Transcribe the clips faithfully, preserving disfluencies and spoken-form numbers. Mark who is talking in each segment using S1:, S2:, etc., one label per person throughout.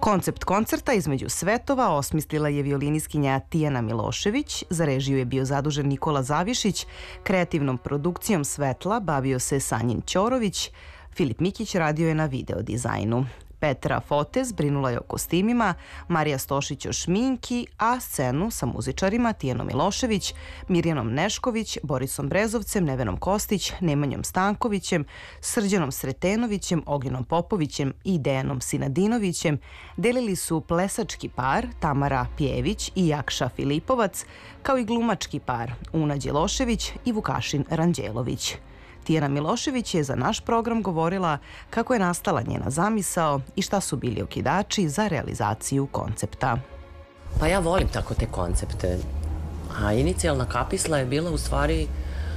S1: Koncept koncerta između svetova osmislila je violiniskinja Tijana Milošević, za režiju je bio zadužen Nikola Zavišić, kreativnom produkcijom svetla bavio se Sanjin Ćorović, Filip Mikić radio je na video dizajnu. Petra Fotez brinula je o kostimima, Marija Stošić o šminki, a scenu sa muzičarima Tijanom Milošević, Mirjanom Nešković, Borisom Brezovcem, Nevenom Kostić, Nemanjom Stankovićem, Srđanom Sretenovićem, Ognjenom Popovićem i Dejanom Sinadinovićem delili su plesački par Tamara Pjević i Jakša Filipovac, kao i glumački par Una Đelošević i Vukašin Ranđelović. Tijana Milošević je za naš program govorila kako je nastala njena zamisao i šta su bili okidači za realizaciju koncepta.
S2: Pa ja volim tako te koncepte. A inicijalna kapisla je bila u stvari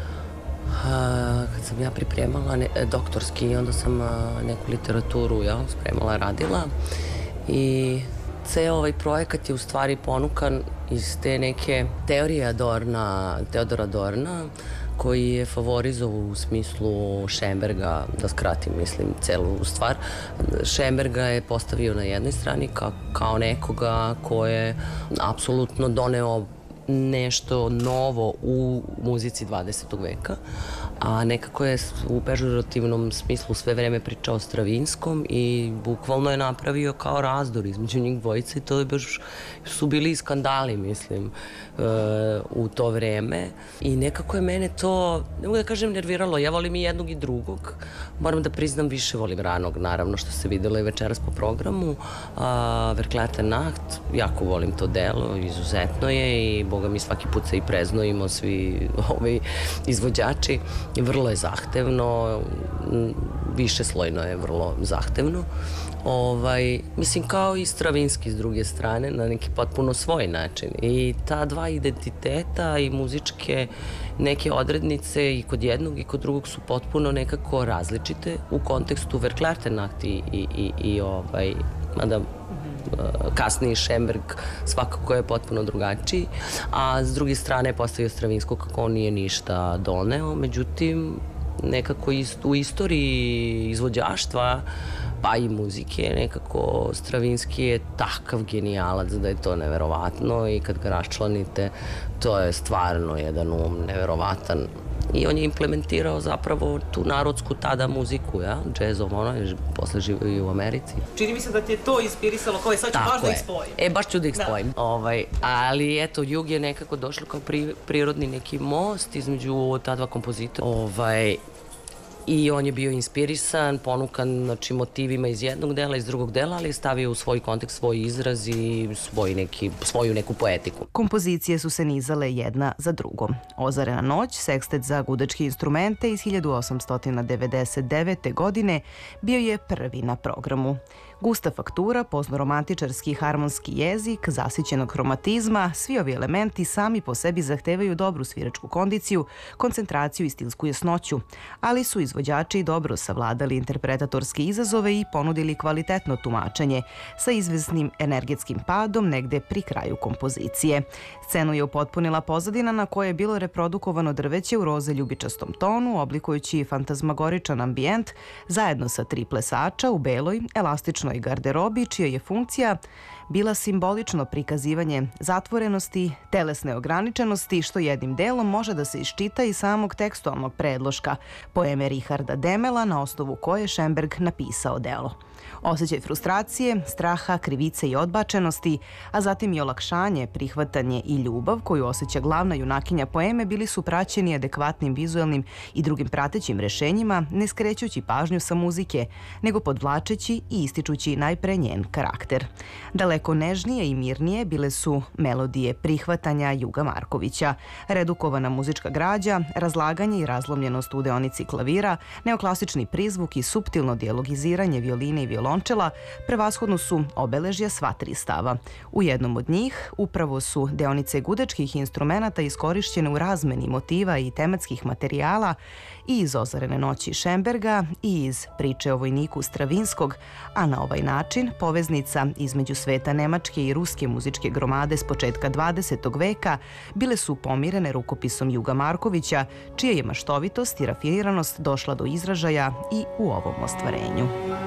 S2: a, kad sam ja pripremala ne, doktorski, onda sam a, neku literaturu ja, spremala, radila i ceo ovaj projekat je u stvari ponukan iz te neke teorije Adorna, Teodora Adorna, koji je favorizovao u smislu Šemberga, da skratim, mislim, celu stvar. Šemberga je postavio na jednoj strani kao, kao nekoga ko je apsolutno doneo nešto novo u muzici dvadesetog veka, a nekako je u pežorativnom smislu sve vreme pričao o Stravinskom i bukvalno je napravio kao razdor između njih dvojice i to je baš, su bili skandali, mislim, u to vreme i nekako je mene to, ne mogu da kažem, nerviralo. Ja volim i jednog i drugog, moram da priznam, više volim ranog, naravno, što se videlo i večeras po programu. Verklärte Nacht, jako volim to delo, izuzetno je i boga mi svaki put se i preznojimo svi ovi izvođači. Vrlo je zahtevno, više slojno je vrlo zahtevno. Ovaj, mislim, kao i Stravinski s druge strane, na neki potpuno svoj način. I ta dva identiteta i muzičke neke odrednice i kod jednog i kod drugog su potpuno nekako različite u kontekstu Verklärte Nacht i, i, i, i ovaj, mada kasniji Šemberg svakako je potpuno drugačiji, a s druge strane je postavio Stravinsko kako on nije ništa doneo, međutim nekako u istoriji izvođaštva pa i muzike nekako Stravinski je takav genijalac da je to neverovatno i kad ga raščlanite to je stvarno jedan um neverovatan. I on je implementirao zapravo tu narodsku tada muziku, ja, džezom, ono je posle živio i u Americi.
S3: Čini mi se da ti je to inspirisalo, kao je sad ću baš da ih spojim.
S2: E, baš ću da ih spojim. Ovaj, ali eto, jug je nekako došlo kao pri, prirodni neki most između ta dva kompozitora. Ovaj, I on je bio inspirisan, ponukan, znači, motivima iz jednog dela, iz drugog dela, ali je stavio u svoj kontekst svoj izraz i svoj neki, svoju neku poetiku.
S1: Kompozicije su se nizale jedna za drugom. Ozarena noć, sekstet za gudačke instrumente iz hiljadu osamsto devedeset devete. godine bio je prvi na programu. Gusta faktura, poznoromantičarski harmonski jezik, zasićenog hromatizma, svi ovi elementi sami po sebi zahtevaju dobru sviračku kondiciju, koncentraciju i stilsku jasnoću, ali su izvođači dobro savladali interpretatorske izazove i ponudili kvalitetno tumačenje sa izvesnim energetskim padom negde pri kraju kompozicije. Scenu je upotpunila pozadina na kojoj je bilo reprodukovano drveće u roze ljubičastom tonu, oblikujući fantazmagoričan ambijent zajedno sa tri plesača u beloj, elastičnoj garderobi, čija je funkcija bila simbolično prikazivanje zatvorenosti, telesne ograničenosti, što jednim delom može da se iščita iz samog tekstualnog predloška, poeme Richarda Demela, na osnovu koje je Šemberg napisao delo. Osjećaj frustracije, straha, krivice i odbačenosti, a zatim i olakšanje, prihvatanje i ljubav koju osjeća glavna junakinja poeme bili su praćeni adekvatnim vizuelnim i drugim pratećim rešenjima, ne skrećući pažnju sa muzike, nego podvlačeći i ističući najpre njen karakter. Daleko nežnije i mirnije bile su melodije prihvatanja Juga Markovića, redukovana muzička građa, razlaganje i razlomljenost u deonici klavira, neoklasični prizvuk i suptilno dijalogiziranje violine i violončela prevashodno su obeležja sva tri stava. U jednom od njih upravo su deonice gudačkih instrumenata iskorišćene u razmeni motiva i tematskih materijala i iz Ozarene noći Šemberga i iz priče o vojniku Stravinskog, a na ovaj način poveznica između sveta nemačke i ruske muzičke gromade s početka dvadesetog veka bile su pomirene rukopisom Juga Markovića, čija je maštovitost i rafiniranost došla do izražaja i u ovom ostvarenju.